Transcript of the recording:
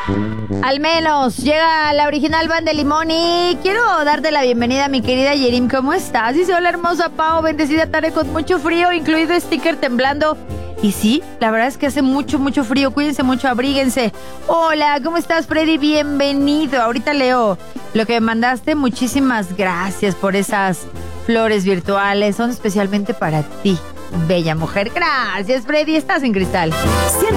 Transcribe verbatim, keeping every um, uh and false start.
Al menos llega la original Van de Limón y quiero darte la bienvenida a mi querida Yerim. ¿Cómo estás? Dice, hola hermosa Pao, bendecida tarde con mucho frío, incluido sticker temblando. Y sí, la verdad es que hace mucho, mucho frío. Cuídense mucho, abríguense. Hola, ¿cómo estás, Freddy? Bienvenido. Ahorita leo lo que me mandaste. Muchísimas gracias por esas flores virtuales. Son especialmente para ti, bella mujer. Gracias, Freddy. Estás en Cristal. Siente